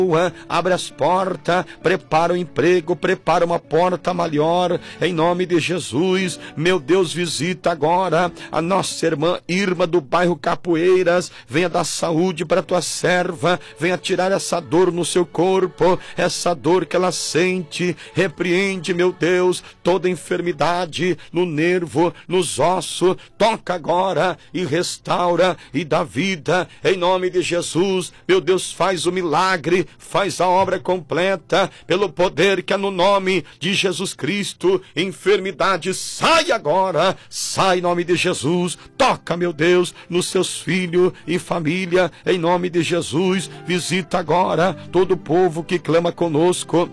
abre as portas, prepara o emprego, prepara uma porta maior, em nome de Jesus. Meu Deus, visita agora a nossa irmã Irma do bairro Capoeiras, venha dar saúde para tua serva, venha tirar essa dor no seu corpo, essa dor que ela sente, repreende, meu Deus, toda enfermidade no nervo, nos ossos, toca agora e restaura e dá vida, em nome de Jesus. Meu Deus, faz o milagre, faz a obra completa, pelo poder que é no nome de Jesus Cristo. Enfermidade, sai agora, sai em nome de Jesus. Toca, meu Deus, nos seus filhos e família, em nome de Jesus. Visita agora todo o povo que clama conosco.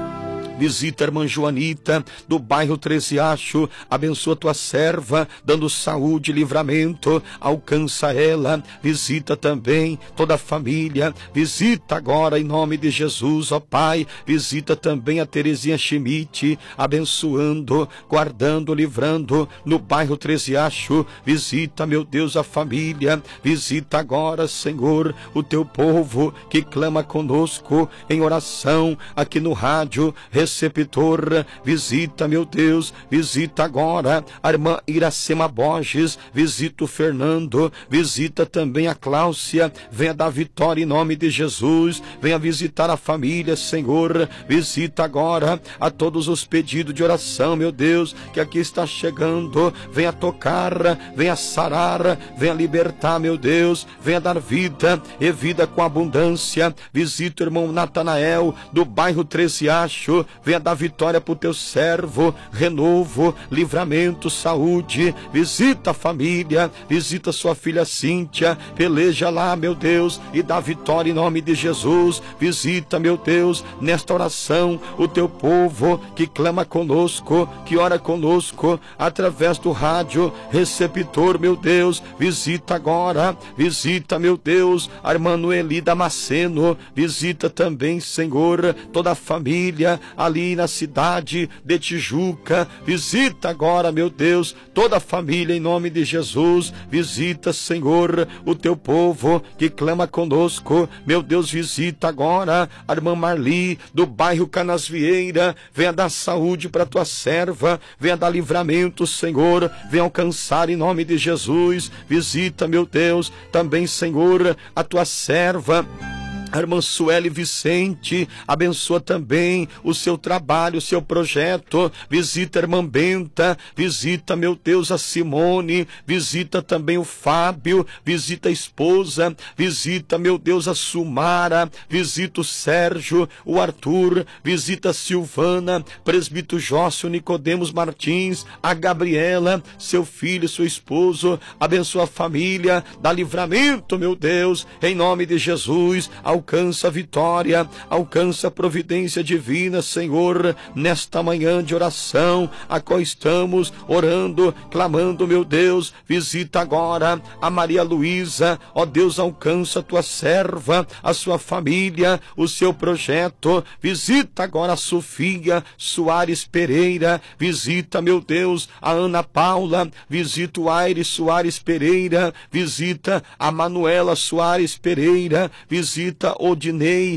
Visita a irmã Joanita, do bairro Tresiacho, abençoa tua serva, dando saúde e livramento, alcança ela, visita também toda a família, visita agora em nome de Jesus, ó Pai, visita também a Terezinha Schmidt, abençoando, guardando, livrando, no bairro Tresiacho, visita, meu Deus, a família, visita agora, Senhor, o teu povo que clama conosco em oração, aqui no rádio, receptor, visita, meu Deus, visita agora a irmã Iracema Borges, visita o Fernando, visita também a Cláudia, venha dar vitória em nome de Jesus, venha visitar a família, Senhor, visita agora a todos os pedidos de oração, meu Deus, que aqui está chegando, venha tocar, venha sarar, venha libertar, meu Deus, venha dar vida e vida com abundância, visita o irmão Natanael, do bairro Tresiacho, venha dar vitória para o teu servo, renovo, livramento, saúde, visita a família, visita sua filha Cíntia, peleja lá, meu Deus, e dá vitória em nome de Jesus, visita, meu Deus, nesta oração, o teu povo que clama conosco, que ora conosco, através do rádio, receptor, meu Deus, visita agora, visita, meu Deus, a irmã Noeli Damasceno, visita também, Senhor, toda a família, ali na cidade de Tijuca, visita agora, meu Deus, toda a família em nome de Jesus, visita, Senhor, o teu povo que clama conosco, meu Deus, visita agora a irmã Marli, do bairro Canasvieira, venha dar saúde para tua serva, venha dar livramento, Senhor, venha alcançar em nome de Jesus, visita, meu Deus, também, Senhor, a tua serva, a irmã Sueli Vicente, abençoa também o seu trabalho, o seu projeto, visita a irmã Benta, visita, meu Deus, a Simone, visita também o Fábio, visita a esposa, visita, meu Deus, a Sumara, visita o Sérgio, o Arthur, visita a Silvana, presbítero Jócio Nicodemos Martins, a Gabriela, seu filho, seu esposo, abençoa a família, dá livramento, meu Deus, em nome de Jesus, alcança a vitória, alcança a providência divina, Senhor, nesta manhã de oração, a qual estamos orando, clamando, meu Deus, visita agora a Maria Luísa, ó Deus, alcança a tua serva, a sua família, o seu projeto, visita agora a Sofia Soares Pereira, visita, meu Deus, a Ana Paula, visita o Aires Soares Pereira, visita a Manuela Soares Pereira, visita Odinei,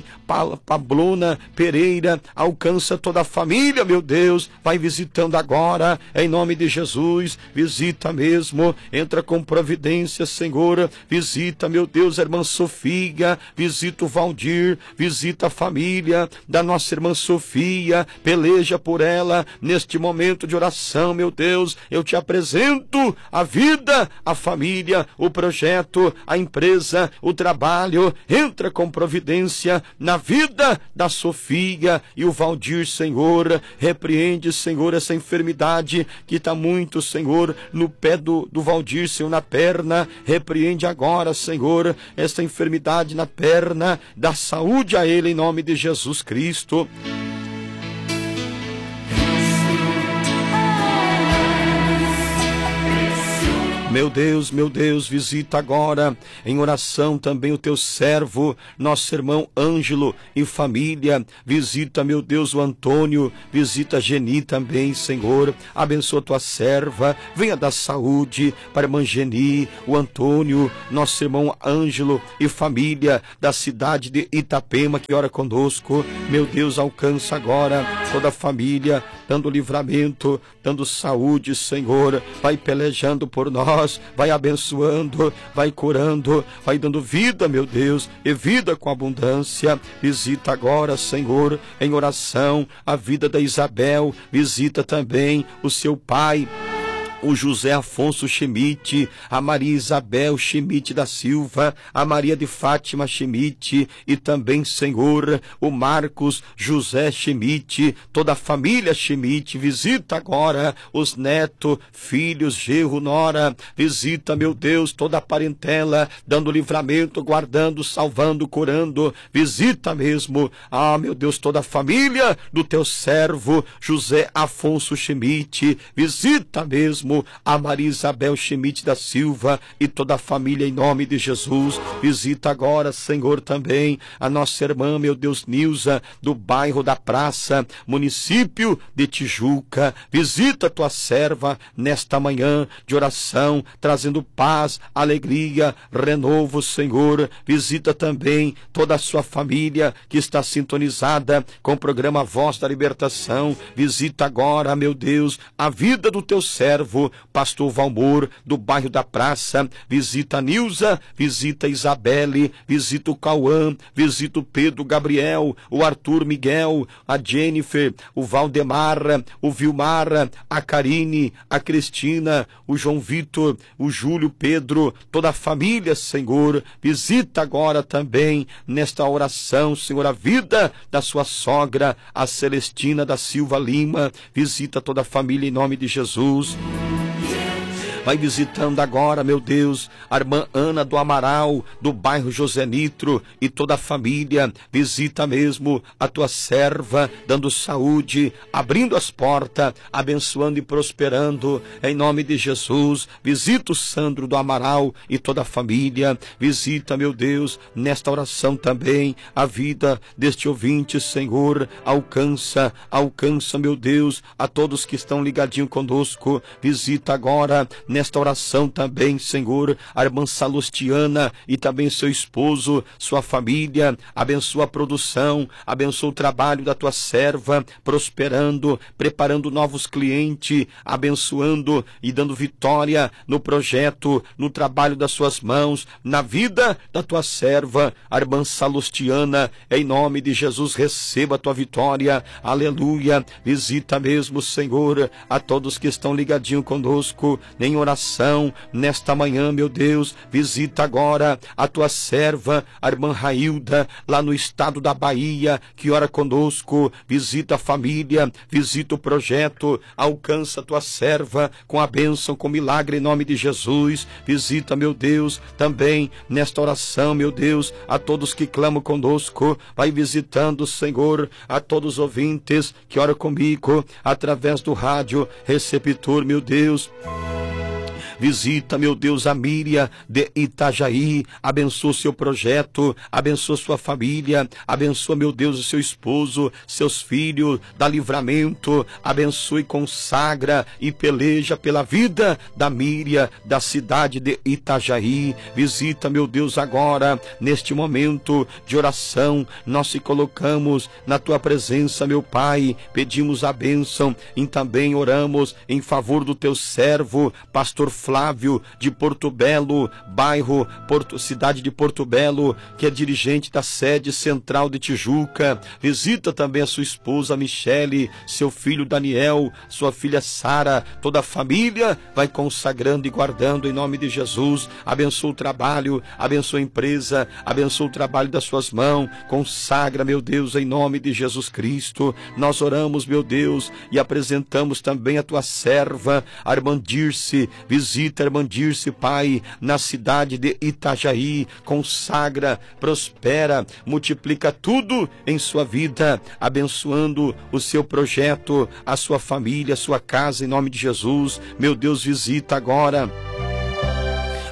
Pablona Pereira, alcança toda a família, meu Deus, vai visitando agora, em nome de Jesus, visita mesmo, entra com providência, Senhor, visita, meu Deus, a irmã Sofia, visita o Valdir, visita a família da nossa irmã Sofia, peleja por ela, neste momento de oração, meu Deus, eu te apresento a vida, a família, o projeto, a empresa, o trabalho, entra com providência na vida da Sofia e o Valdir, Senhor, repreende, Senhor, essa enfermidade que está muito, Senhor, no pé do Valdir, Senhor, na perna, repreende agora, Senhor, essa enfermidade na perna, dá saúde a ele em nome de Jesus Cristo. Meu Deus, visita agora em oração também o teu servo, nosso irmão Ângelo e família. Visita, meu Deus, o Antônio, visita a Geni também, Senhor. Abençoa tua serva, venha dar saúde para a irmã Geni, o Antônio, nosso irmão Ângelo e família da cidade de Itapema, que ora conosco. Meu Deus, alcança agora toda a família, dando livramento, dando saúde, Senhor. Vai pelejando por nós, vai abençoando, vai curando, vai dando vida, meu Deus, e vida com abundância. Visita agora, Senhor, em oração, a vida da Isabel. Visita também o seu pai, o José Afonso Schmidt, a Maria Isabel Schmidt da Silva, a Maria de Fátima Schmidt e também, Senhor, o Marcos José Schmidt, toda a família Schmidt. Visita agora os netos, filhos, genro, nora. Visita, meu Deus, toda a parentela, dando livramento, guardando, salvando, curando. Visita mesmo, meu Deus, toda a família do teu servo José Afonso Schmidt. Visita mesmo a Maria Isabel Schmidt da Silva e toda a família, em nome de Jesus. Visita agora, Senhor, também a nossa irmã, meu Deus, Nilza, do bairro da Praça, município de Tijuca. Visita tua serva nesta manhã de oração, trazendo paz, alegria, renovo, Senhor. Visita também toda a sua família que está sintonizada com o programa Voz da Libertação. Visita agora, meu Deus, a vida do teu servo, pastor Valmor, do bairro da Praça. Visita a Nilza, visita a Isabelle, visita o Cauã, visita o Pedro Gabriel, o Arthur Miguel, a Jennifer, o Valdemar, o Vilmar, a Karine, a Cristina, o João Vitor, o Júlio Pedro, toda a família, Senhor. Visita agora também nesta oração, Senhor, a vida da sua sogra, a Celestina da Silva Lima. Visita toda a família, em nome de Jesus. Vai visitando agora, meu Deus, a irmã Ana do Amaral, do bairro José Nitro, e toda a família. Visita mesmo a tua serva, dando saúde, abrindo as portas, abençoando e prosperando, em nome de Jesus. Visita o Sandro do Amaral e toda a família. Visita, meu Deus, nesta oração também, a vida deste ouvinte, Senhor. Alcança, meu Deus, a todos que estão ligadinhos conosco. Visita agora, nesta oração também, Senhor, a irmã Salustiana e também seu esposo, sua família. Abençoa a produção, abençoa o trabalho da tua serva, prosperando, preparando novos clientes, abençoando e dando vitória no projeto, no trabalho das suas mãos, na vida da tua serva, a irmã Salustiana. Em nome de Jesus, receba a tua vitória, aleluia. Visita mesmo, Senhor, a todos que estão ligadinhos conosco em oração nesta manhã, meu Deus. Visita agora a tua serva, a irmã Railda, lá no estado da Bahia, que ora conosco. Visita a família, visita o projeto, alcança a tua serva com a bênção, com milagre, em nome de Jesus. Visita, meu Deus, também nesta oração, meu Deus, a todos que clamam conosco. Vai visitando, Senhor, a todos os ouvintes que oram comigo através do rádio receptor, meu Deus. Visita, meu Deus, a Míria de Itajaí. Abençoa o seu projeto, abençoa sua família, abençoa, meu Deus, o seu esposo, seus filhos, dá livramento, abençoa e consagra e peleja pela vida da Míria, da cidade de Itajaí. Visita, meu Deus, agora, neste momento de oração, nós se colocamos na tua presença, meu Pai, pedimos a bênção e também oramos em favor do teu servo, pastor Flávio de Porto Belo, bairro cidade de Porto Belo, que é dirigente da sede central de Tijuca. Visita também a sua esposa Michele, seu filho Daniel, sua filha Sara, toda a família. Vai consagrando e guardando em nome de Jesus. Abençoa o trabalho, abençoa a empresa, abençoa o trabalho das suas mãos. Consagra, meu Deus, em nome de Jesus Cristo. Nós oramos, meu Deus, e apresentamos também a tua serva, a irmã Dirce. Visita a irmã Dirce, Pai, na cidade de Itajaí. Consagra, prospera, multiplica tudo em sua vida, abençoando o seu projeto, a sua família, a sua casa, em nome de Jesus. Meu Deus, visita agora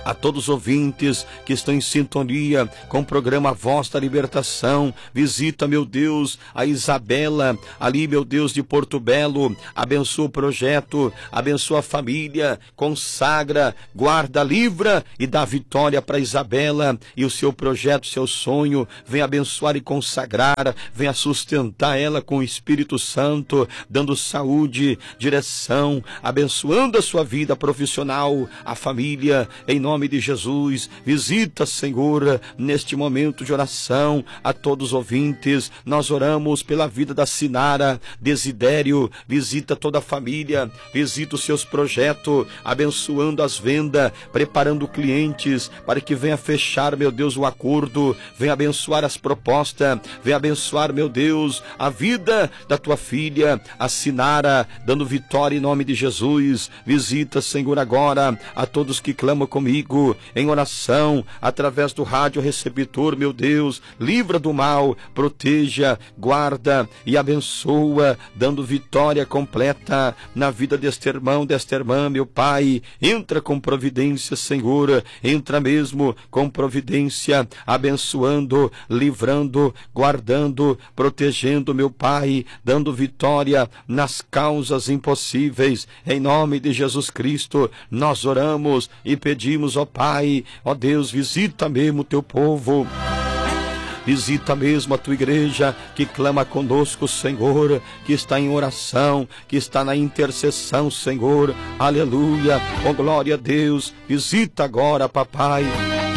A todos os ouvintes que estão em sintonia com o programa Voz da Libertação, visita, meu Deus, a Isabela, ali, meu Deus, de Porto Belo, abençoa o projeto, abençoa a família, consagra, guarda, livra e dá vitória para Isabela e o seu projeto, seu sonho, vem abençoar e consagrar, venha sustentar ela com o Espírito Santo, dando saúde, direção, abençoando a sua vida profissional, a família, em nome de Jesus. Visita, Senhor, neste momento de oração, a todos os ouvintes. Nós oramos pela vida da Sinara, Desidério, visita toda a família, visita os seus projetos, abençoando as vendas, preparando clientes, para que venha fechar, meu Deus, o acordo, venha abençoar as propostas, venha abençoar, meu Deus, a vida da tua filha, a Sinara, dando vitória em nome de Jesus. Visita, Senhor, agora a todos que clamam comigo em oração, através do rádio receptor, meu Deus, livra do mal, proteja, guarda e abençoa, dando vitória completa na vida deste irmão, desta irmã, meu Pai. Entra com providência, Senhor, entra mesmo com providência, abençoando, livrando, guardando, protegendo, meu Pai, dando vitória nas causas impossíveis. Em nome de Jesus Cristo, nós oramos e pedimos, ó Pai, ó Deus, visita mesmo o teu povo. Visita mesmo a tua igreja que clama conosco, Senhor, que está em oração, que está na intercessão, Senhor. Aleluia. Oh, glória a Deus. Visita agora, papai.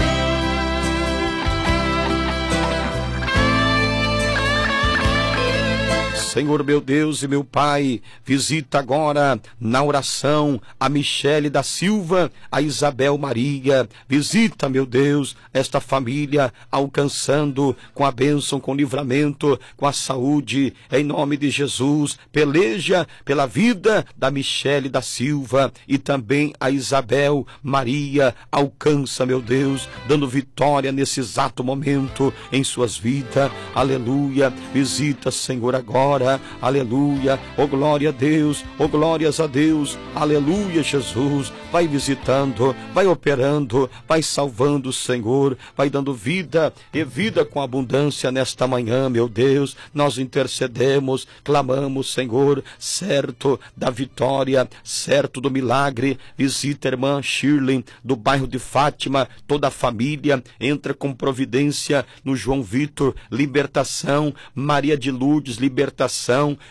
Senhor, meu Deus e meu Pai, visita agora na oração a Michele da Silva, a Isabel Maria. Visita, meu Deus, esta família, alcançando com a bênção, com o livramento, com a saúde, em nome de Jesus. Peleja pela vida da Michele da Silva e também a Isabel Maria. Alcança, meu Deus, dando vitória nesse exato momento em suas vidas. Aleluia. Visita, Senhor, agora. Aleluia, oh glória a Deus, oh glórias a Deus, aleluia, Jesus. Vai visitando, vai operando, vai salvando, Senhor, vai dando vida e vida com abundância nesta manhã, meu Deus. Nós intercedemos, clamamos, Senhor, certo da vitória, certo do milagre. Visita a irmã Shirley do bairro de Fátima, toda a família, entra com providência no João Vitor, libertação. Maria de Lourdes, libertação.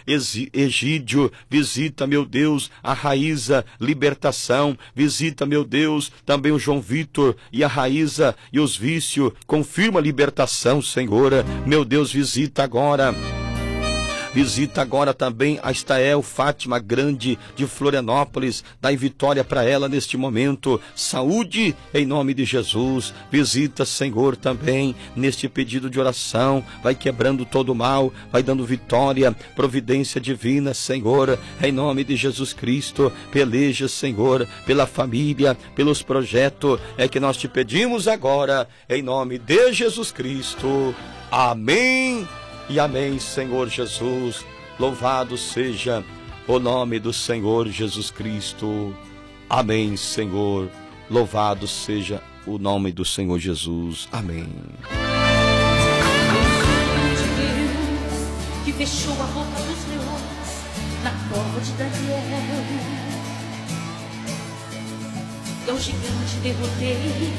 Egídio, visita, meu Deus, a Raíza, libertação. Visita, meu Deus, também o João Vitor e a Raíza e os vícios. Confirma a libertação, Senhor. Meu Deus, visita agora. Visita agora também a Estael Fátima Grande de Florianópolis. Dai vitória para ela neste momento. Saúde em nome de Jesus. Visita, Senhor, também neste pedido de oração. Vai quebrando todo o mal. Vai dando vitória. Providência divina, Senhor. Em nome de Jesus Cristo. Peleja, Senhor, pela família, pelos projetos. É que nós te pedimos agora. Em nome de Jesus Cristo. Amém. E amém, Senhor Jesus. Louvado seja o nome do Senhor Jesus Cristo. Amém, Senhor. Louvado seja o nome do Senhor Jesus. Amém. Que fechou a boca dos leões na cova de Daniel. É o gigante derrotei.